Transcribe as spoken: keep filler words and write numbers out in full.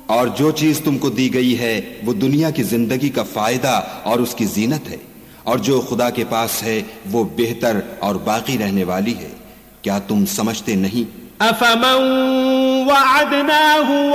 और जो चीज तुमको दी गई है वो दुनिया की जिंदगी का फायदा और उसकी जीनत है, और जो खुदा के पास है वो बेहतर और बाकी रहने वाली है। क्या तुम समझते नहीं?